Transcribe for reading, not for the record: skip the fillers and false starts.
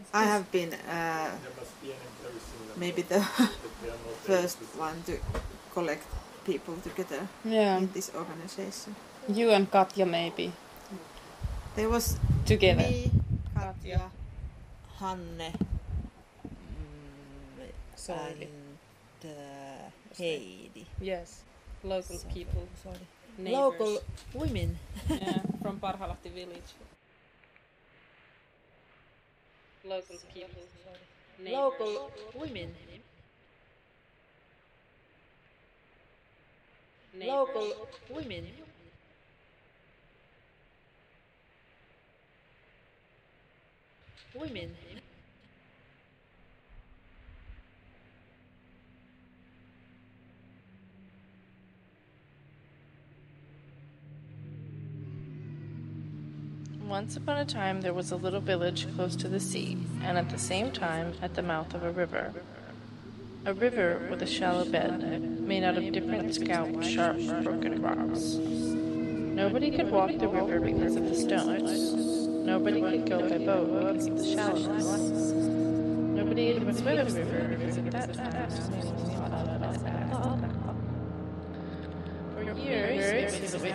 I have been maybe the first one to collect people together in this organization. You and Katja maybe. There was together. Me, Katja, Hanne, Soili. and Heidi. Yes, local people. Neighbors. Local women. Yeah, from Parhalahti village. Local people. Neighbors. Local women. Neighbors. Local women. Women. Once upon a time there was a little village close to the sea, and at the same time at the mouth of a river. A river with a shallow bed, made out of different scalped, sharp, broken rocks. Nobody could walk the river because of the stones. Nobody could go by boat because of the shallowness. Nobody could swim the river because of that fact. For years, there was